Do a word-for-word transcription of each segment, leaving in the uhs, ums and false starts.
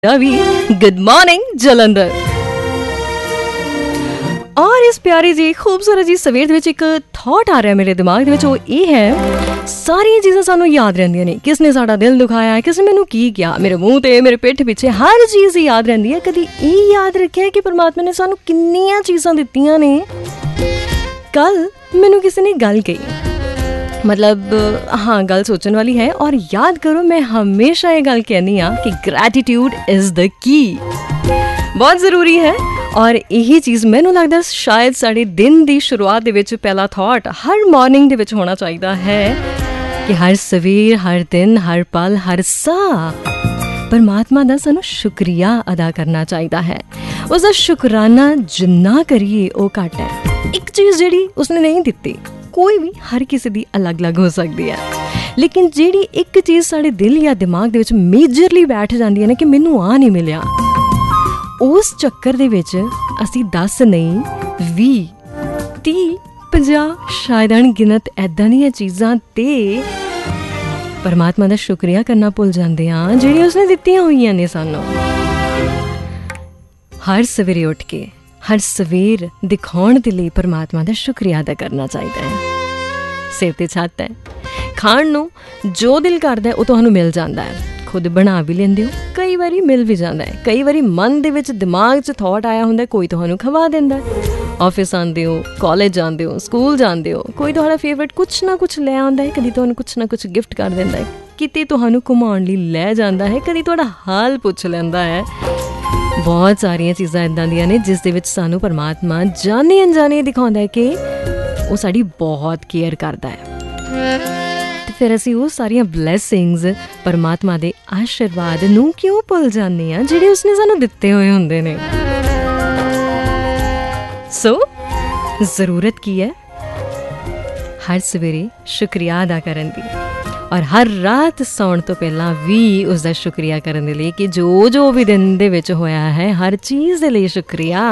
Ravi good morning Jalandhar. और इस प्यारी जी खूबसूरत जी सवेर ਦੇ ਵਿੱਚ ਇੱਕ ਥਾਟ ਆ ਰਿਹਾ ਮੇਰੇ ਦਿਮਾਗ ਦੇ ਵਿੱਚ, ਉਹ ਇਹ ਹੈ ਸਾਰੀਆਂ ਚੀਜ਼ਾਂ ਸਾਨੂੰ ਯਾਦ ਰਹਿੰਦੀਆਂ ਨੇ। ਕਿਸ ਨੇ ਸਾਡਾ ਦਿਲ ਦੁਖਾਇਆ, ਕਿਸ ਨੇ ਮੈਨੂੰ ਕੀ ਕਿਹਾ, ਮੇਰੇ ਮੂੰਹ ਤੇ ਮੇਰੇ ਪਿੱਠ ਪਿੱਛੇ ਹਰ ਚੀਜ਼ ਯਾਦ ਰਹਿੰਦੀ ਹੈ। ਕਦੀ ਇਹ ਯਾਦ ਰੱਖਿਆ ਕਿ ਪਰਮਾਤਮਾ ਨੇ ਸਾਨੂੰ ਕਿੰਨੀਆਂ ਚੀਜ਼ਾਂ ਦਿੱਤੀਆਂ ਨੇ। ਕੱਲ ਮੈਨੂੰ ਕਿਸੇ ਨੇ ਗੱਲ ਕਹੀ, मतलब हाँ गल सोचने वाली है। और याद करो मैं हमेशा ये गल कहनी हाँ कि ग्रैटिट्यूड इज़ द की, बहुत ज़रूरी है। और यही चीज़ मैनू लगता शायद साढ़े दिन की शुरुआत दे विच पहला थॉट हर मॉर्निंग दे विच होना चाहिए है कि हर सवेर, हर दिन, हर पल, हर साह परमात्मा दा सानू शुक्रिया अदा करना चाहिए है। उसका शुकराना जिन्ना करिए वो घट है। एक चीज़ जिहड़ी उसने नहीं दित्ती, कोई भी हर किसी की अलग अलग हो सकती है, लेकिन जिहड़ी एक चीज़ साढ़े दिल या दिमाग दे विच मेजरली बैठ जाती है ना कि मैनू आ नहीं मिलिया, उस चक्कर दे विच असी दस नहीं भी ती पंजाह शायद अणगिनत ऐदां दीयां चीज़ां ते परमात्मा दा शुक्रिया करना भुल जाते हैं जिहड़ियां उसने दित्तियां होईयां ने सानू। हर सवेरे उठ के हर सवेर दिखाने के लिए परमात्मा का शुक्रिया अदा करना चाहिए है। सिर ते छत है, खाण नूं जो दिल करता है वो तुहानूं मिल जाता है, खुद बना भी लेंदे हो, कई बारी मिल भी जाता है, कई बारी मन दे विच दिमाग च थॉट आया हुंदा कोई तुहानूं खवा दिंदा है। ऑफिस आंदे हो, कॉलेज जाते हो, स्कूल जाते हो, कोई तुहाड़ा फेवरेट कुछ ना कुछ लै आंदा है, कदी तुहानूं कुछ ना कुछ गिफ्ट कर दिंदा है, किते तुहानूं घुमाउण लई लै जांदा है, कदी तुहाड़ा हाल पुछ लैंदा है। बहुत सारिया चीज़ां इदां दियां ने जिस दे विच सानू परमात्मा जाने अनजाने दिखाउंदा है कि वो साडी बहुत केयर करदा है। ते फिर असीं वो सारियां ब्लैसिंग्स परमात्मा दे आशीर्वाद नूं क्यों भुल जाने आ जिहड़े उसने सानू दित्ते होए हुंदे ने। सो ज़रूरत की है हर सवेरे शुक्रिया अदा करन दी, और हर रात सौण तो पहला भी उसका शुक्रिया करने लिए कि जो जो भी दिन दे विच होया है हर चीज़ दे लिए शुक्रिया।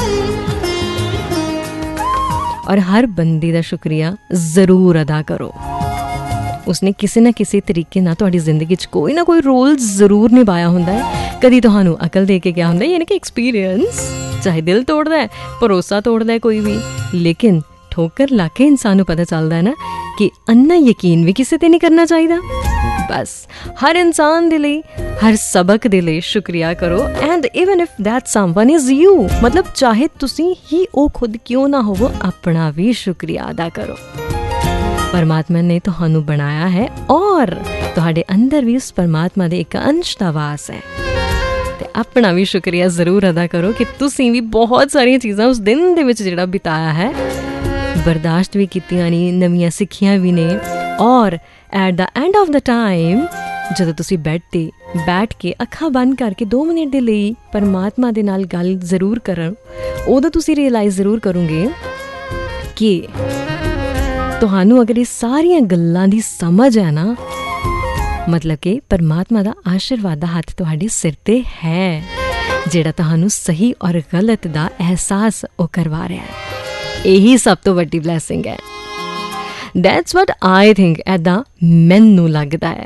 और हर बंदे का शुक्रिया ज़रूर अदा करो। उसने किसी ना किसी तरीके ना तुहाडी जिंदगी च कोई ना कोई रोल ज़रूर निभाया हुंदा है। कदी तुहानूं अकल दे के गया हुंदा है, यानी कि एक्सपीरियंस, चाहे दिल तोड़दा है, भरोसा तोड़दा है कोई भी, लेकिन ठोकर ला के इंसान को पता चलता है ना कि अन्ना यकीन भी किसी ते नहीं करना चाहिए। बस हर इंसान दे लई, हर सबक दे लई शुक्रिया करो। And even if that someone is you, मतलब चाहे तुसी ही ओ खुद क्यों ना हो, अपना भी शुक्रिया अदा करो। परमात्मा ने तुहानू बनाया है और तुहाडे अंदर भी उस परमात्मा दे एक अंश दा वास है। ते अपना भी शुक्रिया जरूर अदा करो कि तुसी भी बहुत सारियां चीज़ां उस दिन दे विच जिहड़ा बिताया है बर्दाश्त भी कीतियां ने, नवीं सिक्खियां भी ने। और at the end of the time जदों तुसी बैठ ते बैठ के अखां बंद करके दो मिनट दे लई परमात्मा दे नाल गल जरूर करन, उदों तुसी रियलाइज़ जरूर करोगे कि तुहानू अगर ये सारियां गल्लां दी समझ है ना, मतलब कि परमात्मा दा आशीर्वाद दा हत्थ तुहाडे सिर ते है, जिहड़ा तुहानू सही और गलत दा एहसास ओ करवा रहा है। यही सब तो बड़ी ब्लैसिंग है। दैट्स व्हाट आई थिंक, ऐदा मैनू लगता है।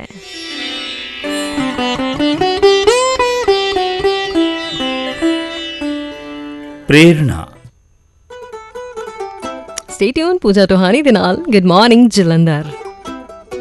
प्रेरणा। स्टे ट्यून, पूजा टोहानी दे नाल गुड मॉर्निंग जलंधर।